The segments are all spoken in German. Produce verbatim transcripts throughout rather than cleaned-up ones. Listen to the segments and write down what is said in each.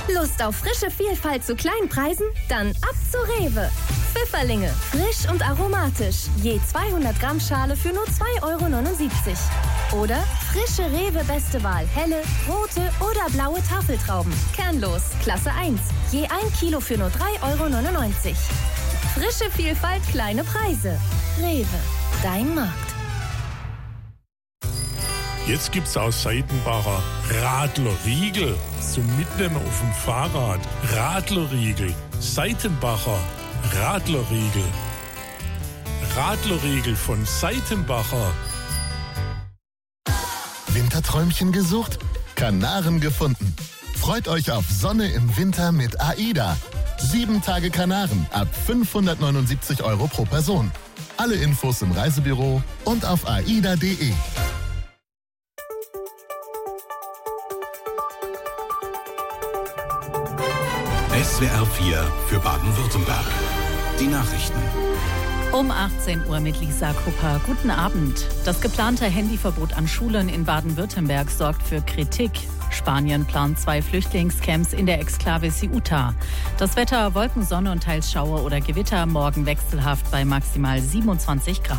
Lust auf frische Vielfalt zu kleinen Preisen? Dann ab zu Rewe. Pfifferlinge, frisch und aromatisch. Je zweihundert Gramm Schale für nur zwei Euro neunundsiebzig. Oder frische Rewe Beste Wahl, helle, rote oder blaue Tafeltrauben. Kernlos, Klasse eins. Je ein Kilo für nur drei Euro neunundneunzig. Frische Vielfalt, kleine Preise. Rewe, dein Markt. Jetzt gibt's aus Seitenbacher Radlerriegel zum Mitnehmen auf dem Fahrrad. Radlerriegel, Seitenbacher Radlerriegel. Radlerriegel von Seitenbacher. Winterträumchen gesucht? Kanaren gefunden. Freut euch auf Sonne im Winter mit AIDA. Sieben Tage Kanaren ab fünfhundertneunundsiebzig Euro pro Person. Alle Infos im Reisebüro und auf aida punkt de. S W R vier für Baden-Württemberg. Die Nachrichten. Um achtzehn Uhr mit Lisa Kupper. Guten Abend. Das geplante Handyverbot an Schulen in Baden-Württemberg sorgt für Kritik. Spanien plant zwei Flüchtlingscamps in der Exklave Ceuta. Das Wetter: Wolken, Sonne und teils Schauer oder Gewitter. Morgen wechselhaft bei maximal siebenundzwanzig Grad.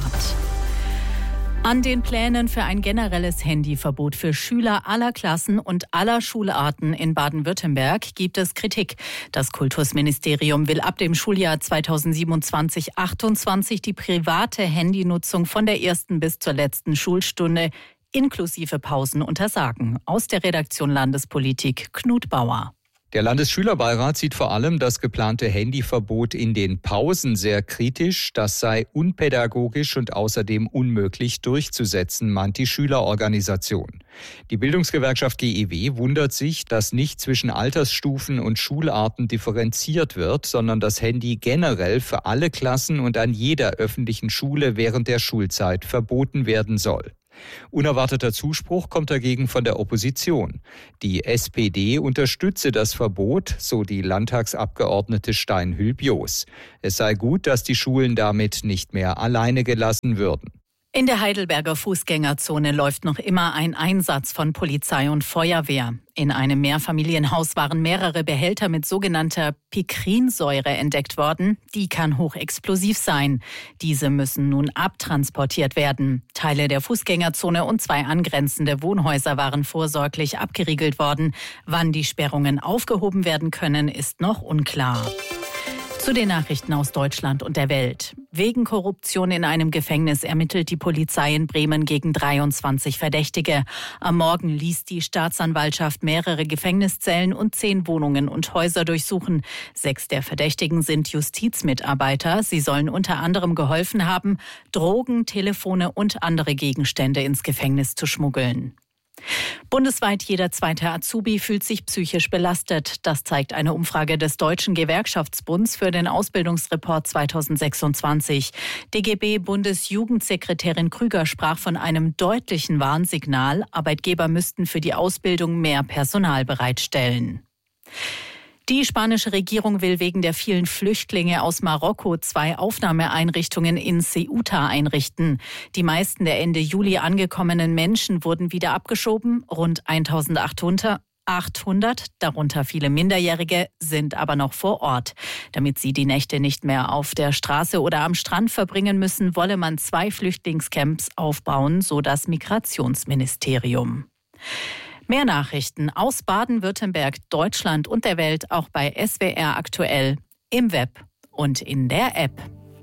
An den Plänen für ein generelles Handyverbot für Schüler aller Klassen und aller Schularten in Baden-Württemberg gibt es Kritik. Das Kultusministerium will ab dem Schuljahr zweitausendsiebenundzwanzig achtundzwanzig die private Handynutzung von der ersten bis zur letzten Schulstunde inklusive Pausen untersagen. Aus der Redaktion Landespolitik Knut Bauer. Der Landesschülerbeirat sieht vor allem das geplante Handyverbot in den Pausen sehr kritisch. Das sei unpädagogisch und außerdem unmöglich durchzusetzen, meint die Schülerorganisation. Die Bildungsgewerkschaft G E W wundert sich, dass nicht zwischen Altersstufen und Schularten differenziert wird, sondern das Handy generell für alle Klassen und an jeder öffentlichen Schule während der Schulzeit verboten werden soll. Unerwarteter Zuspruch kommt dagegen von der Opposition. Die S P D unterstütze das Verbot, so die Landtagsabgeordnete Stein-Hülb-Joos. Es sei gut, dass die Schulen damit nicht mehr alleine gelassen würden. In der Heidelberger Fußgängerzone läuft noch immer ein Einsatz von Polizei und Feuerwehr. In einem Mehrfamilienhaus waren mehrere Behälter mit sogenannter Pikrinsäure entdeckt worden. Die kann hochexplosiv sein. Diese müssen nun abtransportiert werden. Teile der Fußgängerzone und zwei angrenzende Wohnhäuser waren vorsorglich abgeriegelt worden. Wann die Sperrungen aufgehoben werden können, ist noch unklar. Zu den Nachrichten aus Deutschland und der Welt. Wegen Korruption in einem Gefängnis ermittelt die Polizei in Bremen gegen dreiundzwanzig Verdächtige. Am Morgen ließ die Staatsanwaltschaft mehrere Gefängniszellen und zehn Wohnungen und Häuser durchsuchen. Sechs der Verdächtigen sind Justizmitarbeiter. Sie sollen unter anderem geholfen haben, Drogen, Telefone und andere Gegenstände ins Gefängnis zu schmuggeln. Bundesweit jeder zweite Azubi fühlt sich psychisch belastet. Das zeigt eine Umfrage des Deutschen Gewerkschaftsbunds für den Ausbildungsreport zweitausendsechsundzwanzig. D G B-Bundesjugendsekretärin Krüger sprach von einem deutlichen Warnsignal. Arbeitgeber müssten für die Ausbildung mehr Personal bereitstellen. Die spanische Regierung will wegen der vielen Flüchtlinge aus Marokko zwei Aufnahmeeinrichtungen in Ceuta einrichten. Die meisten der Ende Juli angekommenen Menschen wurden wieder abgeschoben. Rund eintausendachthundert, darunter viele Minderjährige, sind aber noch vor Ort. Damit sie die Nächte nicht mehr auf der Straße oder am Strand verbringen müssen, wolle man zwei Flüchtlingscamps aufbauen, so das Migrationsministerium. Mehr Nachrichten aus Baden-Württemberg, Deutschland und der Welt auch bei S W R aktuell, im Web und in der App.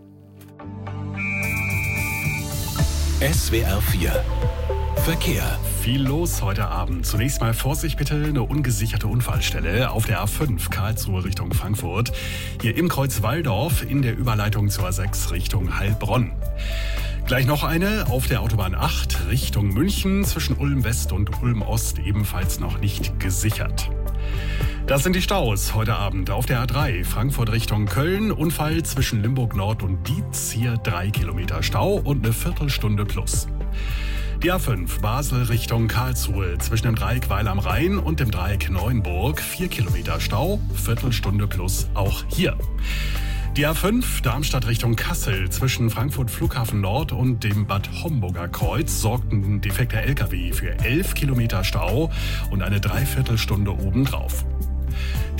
S W R vier Verkehr. Viel los heute Abend. Zunächst mal Vorsicht bitte, eine ungesicherte Unfallstelle auf der A fünf Karlsruhe Richtung Frankfurt. Hier im Kreuz Walldorf in der Überleitung zur A sechs Richtung Heilbronn. Gleich noch eine auf der Autobahn acht Richtung München zwischen Ulm West und Ulm Ost, ebenfalls noch nicht gesichert. Das sind die Staus heute Abend auf der A drei Frankfurt Richtung Köln. Unfall zwischen Limburg Nord und Dietz, hier drei Kilometer Stau und eine Viertelstunde plus. Die A fünf Basel Richtung Karlsruhe zwischen dem Dreieck Weil am Rhein und dem Dreieck Neuenburg, vier Kilometer Stau, Viertelstunde plus auch hier. Die A fünf Darmstadt Richtung Kassel zwischen Frankfurt Flughafen Nord und dem Bad Homburger Kreuz sorgt ein defekter L K W für elf Kilometer Stau und eine Dreiviertelstunde obendrauf.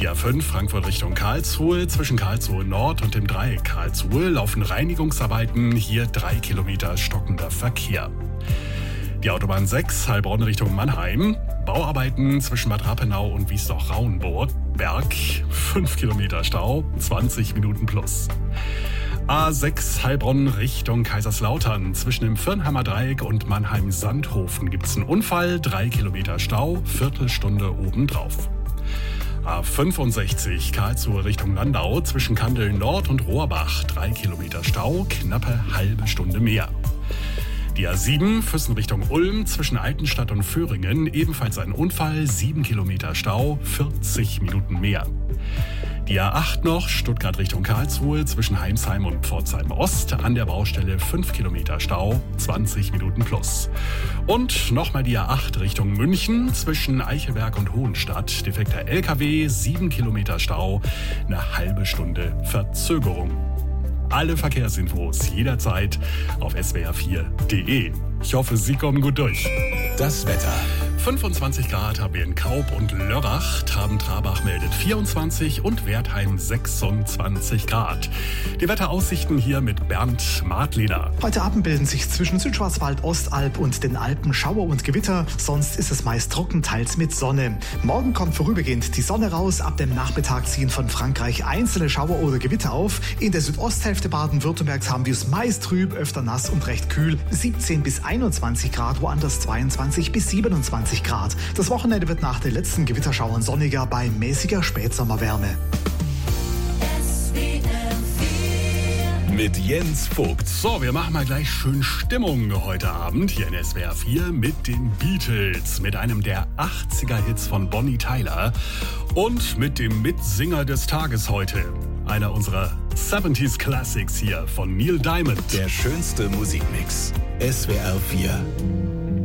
Die A fünf Frankfurt Richtung Karlsruhe. Zwischen Karlsruhe Nord und dem Dreieck Karlsruhe laufen Reinigungsarbeiten. Hier drei Kilometer stockender Verkehr. Die Autobahn sechs Heilbronn Richtung Mannheim. Bauarbeiten zwischen Bad Rappenau und Wiesloch-Rauenberg. fünf Kilometer Stau, zwanzig Minuten plus. A sechs Heilbronn Richtung Kaiserslautern. Zwischen dem Firnheimer Dreieck und Mannheim-Sandhofen gibt es einen Unfall. drei Kilometer Stau, Viertelstunde obendrauf. A fünfundsechzig Karlsruhe Richtung Landau. Zwischen Kandel Nord und Rohrbach. drei Kilometer Stau, knappe halbe Stunde mehr. Die A sieben Füssen Richtung Ulm. Zwischen Altenstadt und Föhringen. Ebenfalls ein Unfall. sieben Kilometer Stau, vierzig Minuten mehr. Die A acht noch, Stuttgart Richtung Karlsruhe, zwischen Heimsheim und Pforzheim Ost, an der Baustelle fünf Kilometer Stau, zwanzig Minuten plus. Und nochmal die A acht Richtung München, zwischen Eichelberg und Hohenstadt, defekter L K W, sieben Kilometer Stau, eine halbe Stunde Verzögerung. Alle Verkehrsinfos jederzeit auf s w r vier punkt d e. Ich hoffe, Sie kommen gut durch. Das Wetter. fünfundzwanzig Grad haben wir in Kaub und Lörrach, Traben-Trabach meldet vierundzwanzig und Wertheim sechsundzwanzig Grad. Die Wetteraussichten hier mit Bernd Martleder. Heute Abend bilden sich zwischen Südschwarzwald, Ostalb und den Alpen Schauer und Gewitter. Sonst ist es meist trocken, teils mit Sonne. Morgen kommt vorübergehend die Sonne raus. Ab dem Nachmittag ziehen von Frankreich einzelne Schauer oder Gewitter auf. In der Südosthälfte Baden-Württembergs haben wir es meist trüb, öfter nass und recht kühl. siebzehn bis einundzwanzig Grad, woanders zweiundzwanzig bis siebenundzwanzig Grad. Das Wochenende wird nach den letzten Gewitterschauern sonniger bei mäßiger Spätsommerwärme. Mit Jens Vogt. So, wir machen mal gleich schön Stimmung heute Abend hier in S W R vier mit den Beatles, mit einem der achtziger-Hits von Bonnie Tyler und mit dem Mitsinger des Tages heute. Einer unserer siebziger Classics hier von Neil Diamond. Der schönste Musikmix. S W R vier.